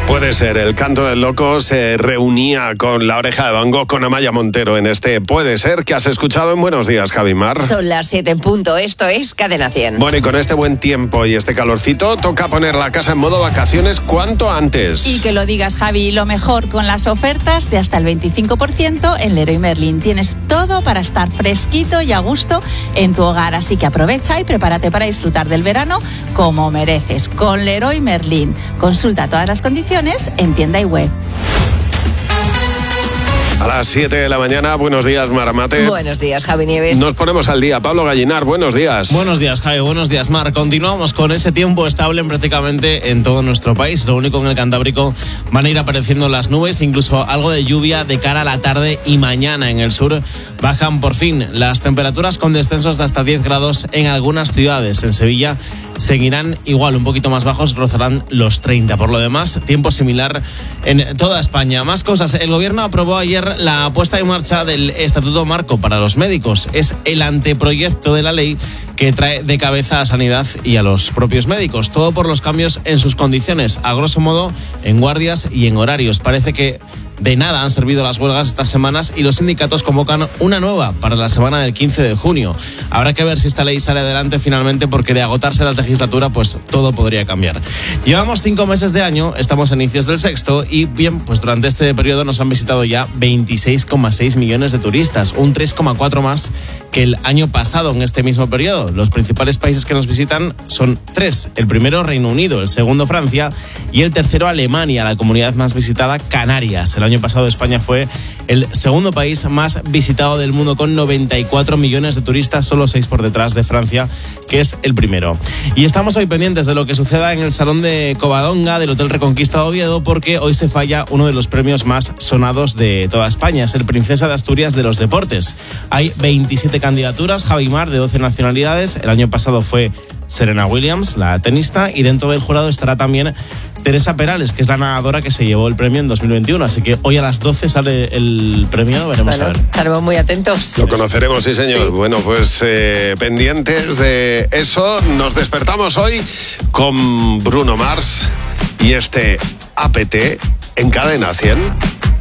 Puede ser, el Canto del Loco se reunía con La Oreja de Van Gogh, con Amaya Montero en este Puede Ser, que has escuchado en Buenos Días, Javi Mar. Son las 7 en punto, esto es Cadena 100. Bueno, y con este buen tiempo y este calorcito, toca poner la casa en modo vacaciones cuanto antes. Y que lo digas, Javi, lo mejor con las ofertas de hasta el 25% en Leroy Merlin. Tienes todo para estar fresquito y a gusto en tu hogar, así que aprovecha y prepárate para disfrutar del verano como mereces. Con Leroy Merlin. Consulta todas las condiciones en tienda y web. A las 7 de la mañana, buenos días, Maramate. Buenos días, Javi Nieves. Nos ponemos al día. Pablo Gallinar, buenos días. Buenos días, Javi, buenos días, Mar. Continuamos con ese tiempo estable prácticamente en todo nuestro país. Lo único en el Cantábrico van a ir apareciendo las nubes, incluso algo de lluvia de cara a la tarde y mañana. En el sur bajan por fin las temperaturas con descensos de hasta 10 grados en algunas ciudades. En Sevilla seguirán igual, un poquito más bajos, rozarán los 30. Por lo demás, tiempo similar en toda España. Más cosas. El gobierno aprobó ayer la puesta en marcha del Estatuto Marco para los médicos. Es el anteproyecto de la ley que trae de cabeza a Sanidad y a los propios médicos. Todo por los cambios en sus condiciones, a grosso modo, en guardias y en horarios. Parece que de nada han servido las huelgas estas semanas y los sindicatos convocan una nueva para la semana del 15 de junio. Habrá que ver si esta ley sale adelante finalmente, porque de agotarse la legislatura, pues todo podría cambiar. Llevamos 5 meses de año, estamos a inicios del sexto y bien, pues durante este periodo nos han visitado ya 26,6 millones de turistas, un 3,4 más que el año pasado en este mismo periodo. Los principales países que nos visitan son 3. El primero, Reino Unido, el segundo, Francia, y el tercero, Alemania, la comunidad más visitada, Canarias. El año pasado España fue el segundo país más visitado del mundo con 94 millones de turistas, solo 6 por detrás de Francia, que es el primero. Y estamos hoy pendientes de lo que suceda en el Salón de Covadonga del Hotel Reconquista de Oviedo, porque hoy se falla uno de los premios más sonados de toda España. Es el Princesa de Asturias de los Deportes. Hay 27 candidaturas, Javi Mar, de 12 nacionalidades. El año pasado fue Serena Williams, la tenista, y dentro del jurado estará también Teresa Perales, que es la nadadora que se llevó el premio en 2021. Así que hoy a las 12 sale el premio, veremos a ver. Estaremos muy atentos. Lo conoceremos, sí, señor. Sí. Bueno, pues pendientes de eso, nos despertamos hoy con Bruno Mars y este APT en Cadena 100.